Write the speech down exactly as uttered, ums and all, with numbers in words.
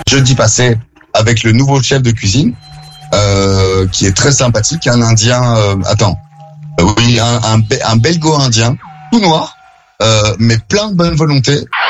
jeudi passé avec le nouveau chef de cuisine, euh, qui est très sympathique, un Indien. Euh, attends, euh, oui, un, un, un belgo-indien, tout noir, euh, mais plein de bonne volonté.